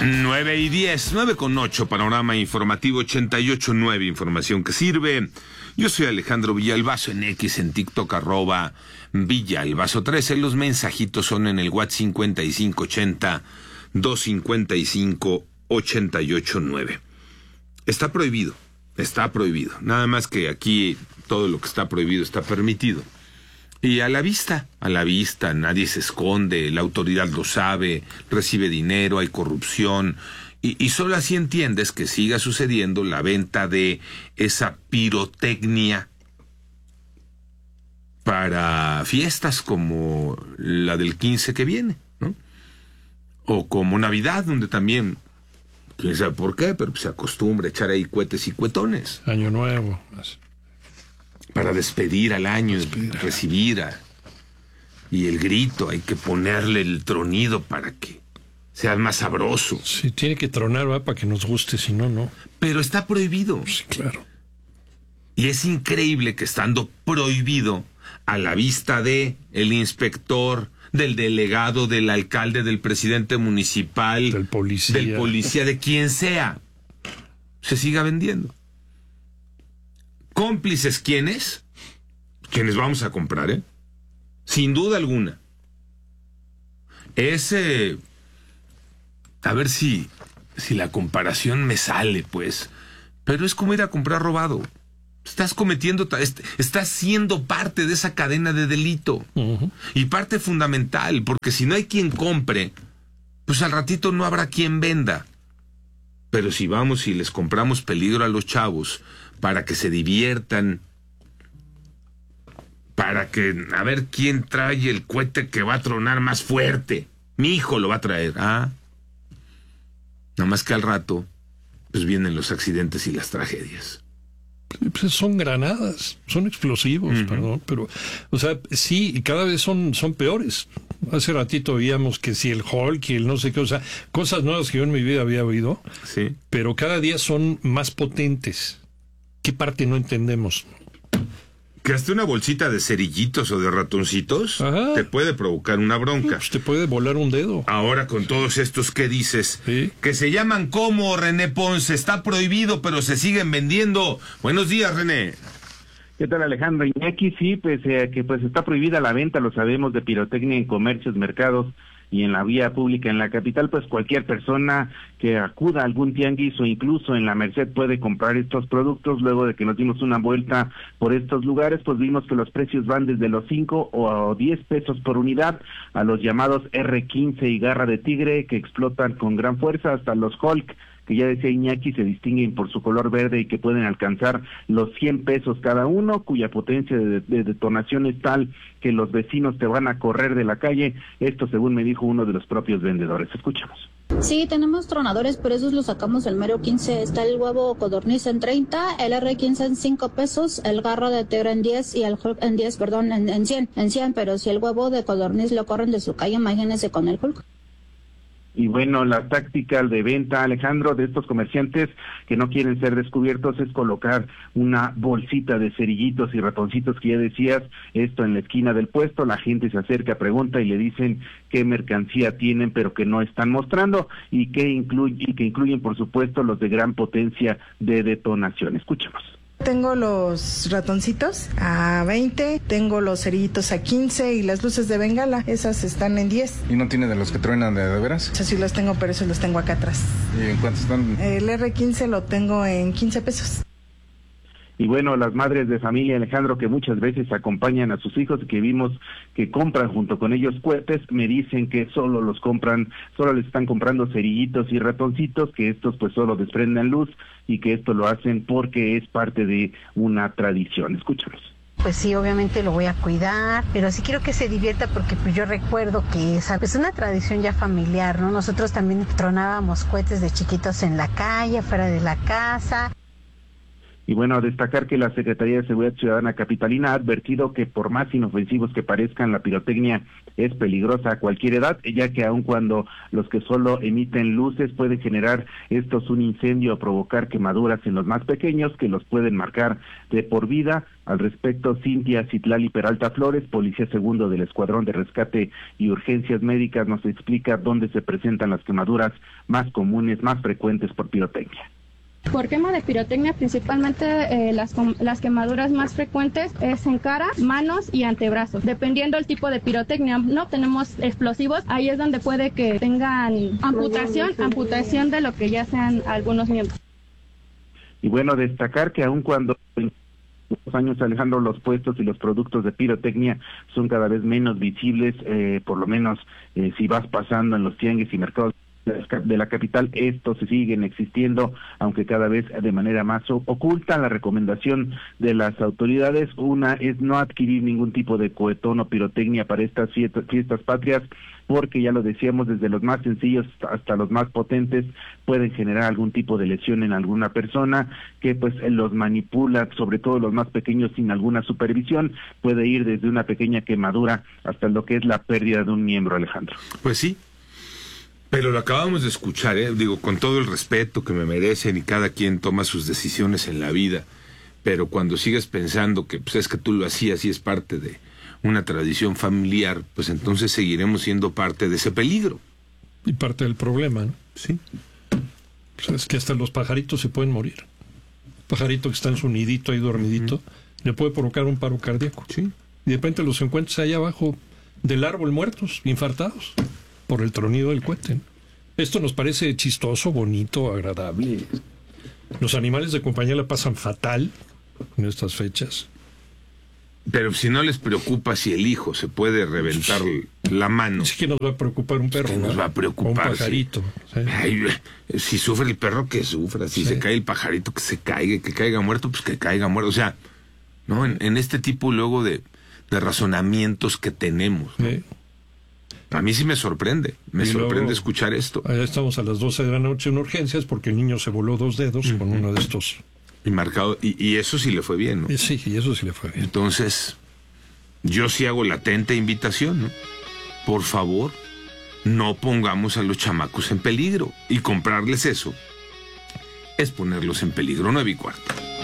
9:10, 9:08, panorama informativo 88.9, información que sirve. Yo soy Alejandro Villalbazo, en X, en TikTok, @Villalbazo13. Los mensajitos son en el WhatsApp 5580-255-889. Está prohibido. Nada más que aquí todo lo que está prohibido está permitido. Y a la vista, nadie se esconde, la autoridad lo sabe, recibe dinero, hay corrupción, y solo así entiendes que siga sucediendo la venta de esa pirotecnia para fiestas como la del 15 que viene, ¿no? O como Navidad, donde también, quién sabe por qué, pero se acostumbra a echar ahí cohetes y cuetones. Año Nuevo. Para despedir al año, recibir y el grito, hay que ponerle el tronido para que sea más sabroso. Sí, tiene que tronar, ¿va? Para que nos guste, si no, no. Pero está prohibido. Sí, claro. Y es increíble que estando prohibido, a la vista de el inspector, del delegado, del alcalde, del presidente municipal, del policía, de quien sea, se siga vendiendo. ¿Cómplices quiénes? Quienes vamos a comprar, sin duda alguna. A ver si la comparación me sale, pues. Pero es como ir a comprar robado. Estás siendo parte de esa cadena de delito. Uh-huh. Y parte fundamental, porque si no hay quien compre, pues al ratito no habrá quien venda. Pero si vamos y les compramos peligro a los chavos para que se diviertan, para que a ver quién trae el cohete que va a tronar más fuerte. Mi hijo lo va a traer. Nada más que al rato pues vienen los accidentes y las tragedias. Pues son granadas, son explosivos, uh-huh. Perdón, pero, o sea, sí, y cada vez son peores. Hace ratito oíamos que si el Hulk y el no sé qué, o sea, cosas nuevas que yo en mi vida había oído, sí, pero cada día son más potentes. ¿Qué parte no entendemos? Que hasta una bolsita de cerillitos o de ratoncitos, ajá, te puede provocar una bronca. Pues te puede volar un dedo. Ahora con todos estos que dices, ¿sí? Que se llaman como René Ponce, está prohibido pero se siguen vendiendo. Buenos días, René. ¿Qué tal, Alejandro? Iñaki, sí, que está prohibida la venta, lo sabemos, de pirotecnia en comercios, mercados y en la vía pública en la capital, pues cualquier persona que acuda a algún tianguis o incluso en la Merced puede comprar estos productos. Luego de que nos dimos una vuelta por estos lugares, pues vimos que los precios van desde los 5 o 10 pesos por unidad a los llamados R15 y garra de tigre, que explotan con gran fuerza, hasta los Hulk, que ya decía Iñaki, se distinguen por su color verde y que pueden alcanzar los 100 pesos cada uno, cuya potencia de detonación es tal que los vecinos te van a correr de la calle. Esto según me dijo uno de los propios vendedores. Escuchamos. Sí, tenemos tronadores, pero esos los sacamos del mero 15. Está el huevo codorniz en 30, el R15 en 5 pesos, el garra de tigre en 10 y el Hulk en 10, perdón, en 100, pero si el huevo de codorniz lo corren de su calle, imagínense con el Hulk. Y bueno, la táctica de venta, Alejandro, de estos comerciantes que no quieren ser descubiertos es colocar una bolsita de cerillitos y ratoncitos que ya decías, esto en la esquina del puesto. La gente se acerca, pregunta y le dicen qué mercancía tienen, pero que no están mostrando, y que incluyen, por supuesto, los de gran potencia de detonación. Escuchemos. Tengo los ratoncitos a 20, tengo los cerillitos a 15 y las luces de bengala, esas están en 10. ¿Y no tiene de los que truenan de veras? Esas sí los tengo, pero esos los tengo acá atrás. ¿Y en cuánto están? El R15 lo tengo en 15 pesos. Y bueno, las madres de familia, Alejandro, que muchas veces acompañan a sus hijos y que vimos que compran junto con ellos cohetes, me dicen que solo les están comprando cerillitos y ratoncitos, que estos pues solo desprenden luz y que esto lo hacen porque es parte de una tradición. Escúchalos. Pues sí, obviamente lo voy a cuidar, pero sí quiero que se divierta porque pues yo recuerdo que es una tradición ya familiar, ¿no? Nosotros también tronábamos cohetes de chiquitos en la calle, fuera de la casa. Y bueno, destacar que la Secretaría de Seguridad Ciudadana capitalina ha advertido que por más inofensivos que parezcan, la pirotecnia es peligrosa a cualquier edad, ya que aun cuando los que solo emiten luces pueden generar estos un incendio o provocar quemaduras en los más pequeños que los pueden marcar de por vida. Al respecto, Cintia Citlali Peralta Flores, policía segundo del Escuadrón de Rescate y Urgencias Médicas, nos explica dónde se presentan las quemaduras más comunes, más frecuentes por pirotecnia. Por quema de pirotecnia, principalmente las quemaduras más frecuentes es en cara, manos y antebrazos. Dependiendo del tipo de pirotecnia, no tenemos explosivos, ahí es donde puede que tengan amputación de lo que ya sean algunos miembros. Y bueno, destacar que aun cuando en los años, Alejandro, los puestos y los productos de pirotecnia son cada vez menos visibles, por lo menos si vas pasando en los tianguis y mercados de la capital, estos se siguen existiendo, aunque cada vez de manera más oculta. La recomendación de las autoridades, una es no adquirir ningún tipo de cohetón o pirotecnia para estas fiestas patrias, porque ya lo decíamos, desde los más sencillos hasta los más potentes pueden generar algún tipo de lesión en alguna persona que pues los manipula, sobre todo los más pequeños sin alguna supervisión. Puede ir desde una pequeña quemadura hasta lo que es la pérdida de un miembro, Alejandro. Pues sí. Pero lo acabamos de escuchar, digo, con todo el respeto que me merecen y cada quien toma sus decisiones en la vida, pero cuando sigues pensando que pues es que tú lo hacías y es parte de una tradición familiar, pues entonces seguiremos siendo parte de ese peligro. Y parte del problema, ¿no? Sí. O sea, es que hasta los pajaritos se pueden morir. Un pajarito que está en su nidito ahí dormidito, le puede provocar un paro cardíaco. Sí. Y de repente los encuentras allá abajo del árbol muertos, infartados, por el tronido del cohete. Esto nos parece chistoso, bonito, agradable. Los animales de compañía la pasan fatal en estas fechas. Pero si no les preocupa si el hijo se puede reventar la mano. Sí que nos va a preocupar un perro. ¿Qué nos va a preocupar? O un pajarito. Sí. Ay, si sufre el perro, que sufra. Si se cae el pajarito, que se caiga. Que caiga muerto, pues que caiga muerto. O sea, ¿no? En este tipo luego de razonamientos que tenemos, ¿no? A mí sí me sorprende. Me sorprende escuchar esto. Allá estamos a las 12 de la noche en urgencias porque el niño se voló 2 dedos con uno de estos. Y marcado, y eso sí le fue bien, ¿no? Sí, y eso sí le fue bien. Entonces, yo sí hago latente invitación, ¿no? Por favor, no pongamos a los chamacos en peligro. Y comprarles eso es ponerlos en peligro. 9:15.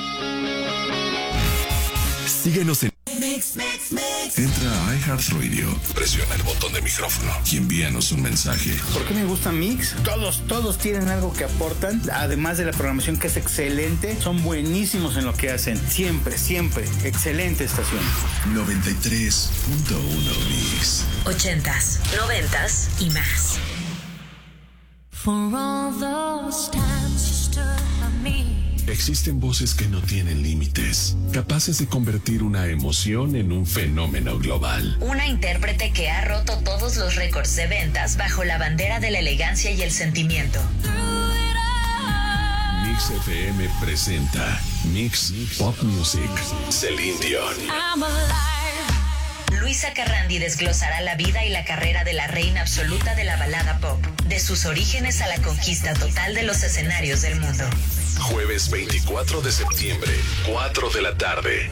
Síguenos en Entra a iHeartRadio, presiona el botón de micrófono y envíanos un mensaje. ¿Por qué me gusta Mix? Todos tienen algo que aportan, además de la programación que es excelente, son buenísimos en lo que hacen, siempre, excelente estación. 93.1 Mix. 80s, 90s y más. For all those times you stood by me. Existen voces que no tienen límites, capaces de convertir una emoción en un fenómeno global. Una intérprete que ha roto todos los récords de ventas bajo la bandera de la elegancia y el sentimiento. Mix FM presenta Mix Pop Music. Celine Dion. Luisa Carrandi desglosará la vida y la carrera de la reina absoluta de la balada pop, de sus orígenes a la conquista total de los escenarios del mundo. Jueves 24 de septiembre, 4 de la tarde.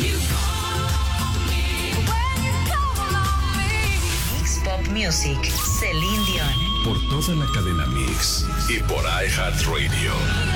Mix Pop Music, Celine Dion. Por toda la cadena Mix y por iHeartRadio.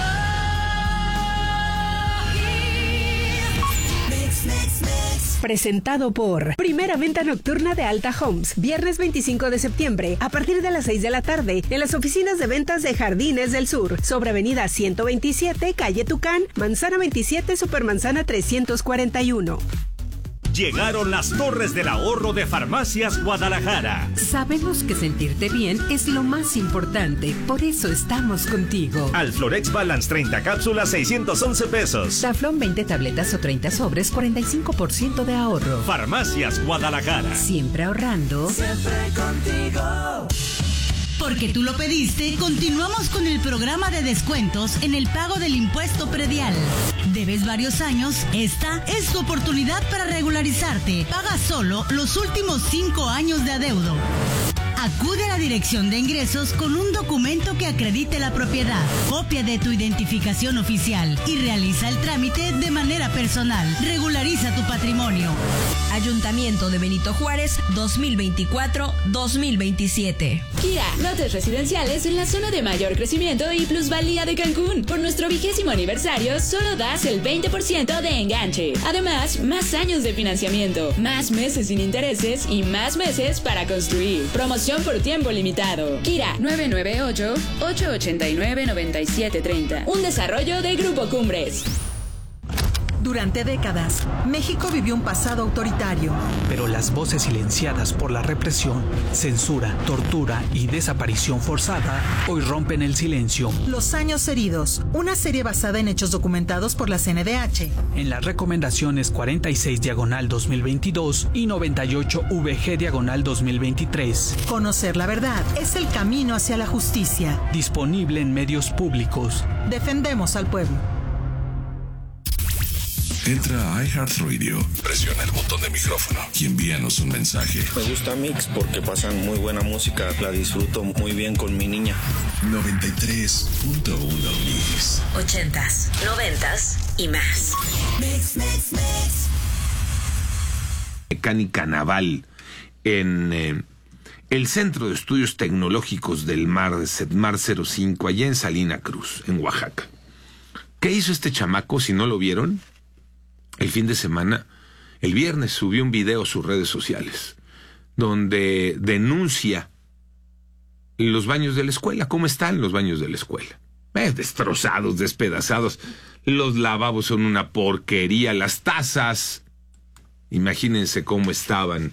Presentado por Primera Venta Nocturna de Alta Homes, viernes 25 de septiembre, a partir de las 6 de la tarde, en las oficinas de ventas de Jardines del Sur, sobre Avenida 127, Calle Tucán, Manzana 27, Supermanzana 341. Llegaron las Torres del Ahorro de Farmacias Guadalajara. Sabemos que sentirte bien es lo más importante, por eso estamos contigo. Alflorex Balance 30 cápsulas, 611 pesos. Taflón 20 tabletas o 30 sobres, 45% de ahorro. Farmacias Guadalajara. Siempre ahorrando. Siempre contigo. Porque tú lo pediste, continuamos con el programa de descuentos en el pago del impuesto predial. ¿Debes varios años? Esta es tu oportunidad para regularizarte. Paga solo los últimos 5 años de adeudo. Acude a la Dirección de Ingresos con un documento que acredite la propiedad, copia de tu identificación oficial y realiza el trámite de manera personal. Regulariza tu patrimonio. Ayuntamiento de Benito Juárez 2024-2027. Kira, lotes residenciales en la zona de mayor crecimiento y plusvalía de Cancún. Por nuestro 20º aniversario, solo das el 20% de enganche. Además, más años de financiamiento, más meses sin intereses y más meses para construir. Promoción por tiempo limitado. Kira, 998-889-9730. Un desarrollo de Grupo Cumbres. Durante décadas, México vivió un pasado autoritario. Pero las voces silenciadas por la represión, censura, tortura y desaparición forzada hoy rompen el silencio. Los años heridos, una serie basada en hechos documentados por la CNDH. En las recomendaciones 46/2022 y 98VG/2023. Conocer la verdad es el camino hacia la justicia. Disponible en medios públicos. Defendemos al pueblo. Entra a iHeartRadio, presiona el botón de micrófono y envíanos un mensaje. Me gusta Mix porque pasan muy buena música, la disfruto muy bien con mi niña. 93.1 Mix. 80s, 90s y más. Mecánica naval en el Centro de Estudios Tecnológicos del Mar, Setmar 05, allá en Salina Cruz, en Oaxaca. ¿Qué hizo este chamaco, si no lo vieron? El fin de semana, el viernes, subió un video a sus redes sociales donde denuncia los baños de la escuela. ¿Cómo están los baños de la escuela? Destrozados, despedazados. Los lavabos son una porquería. Las tazas, imagínense cómo estaban.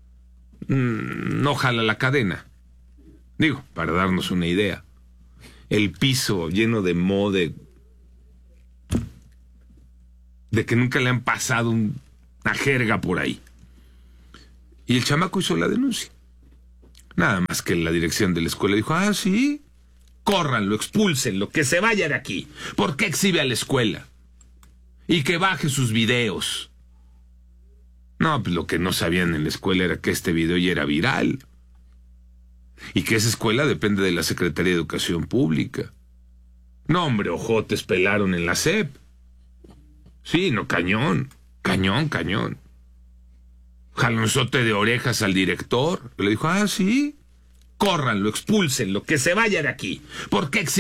No jala la cadena. Digo, para darnos una idea. El piso lleno de moho, de que nunca le han pasado una jerga por ahí. Y el chamaco hizo la denuncia. Nada más que la dirección de la escuela dijo, sí, córranlo, expúlsenlo, que se vaya de aquí. ¿Por qué exhibe a la escuela? Y que baje sus videos. No, pues lo que no sabían en la escuela era que este video ya era viral. Y que esa escuela depende de la Secretaría de Educación Pública. No, hombre, ojotes pelaron en la SEP. Sí, no, cañón. Jalonzote de orejas al director. Le dijo, sí, córranlo, expúlsenlo, que se vaya de aquí. ¿Por qué